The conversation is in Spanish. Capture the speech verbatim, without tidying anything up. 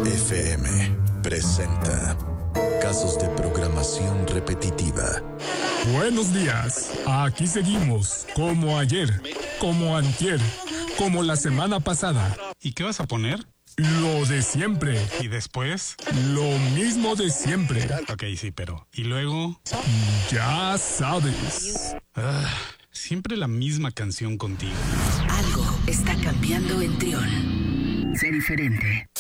F M presenta Casos de programación repetitiva. Buenos días, aquí seguimos, como ayer, como antier, como la semana pasada. ¿Y qué vas a poner? Lo de siempre. ¿Y después? Lo mismo de siempre. Ok, sí, pero... ¿Y luego? Ya sabes. Ah, siempre la misma canción contigo. Algo está cambiando en Trión. Sé diferente.